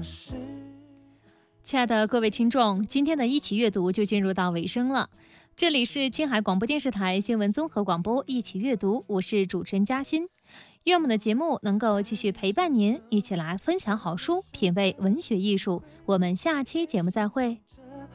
亲爱的各位听众，今天的一起阅读就进入到尾声了。这里是青海广播电视台新闻综合广播一起阅读，我是主持人嘉欣。愿我们的节目能够继续陪伴您，一起来分享好书，品味文学艺术。我们下期节目再会。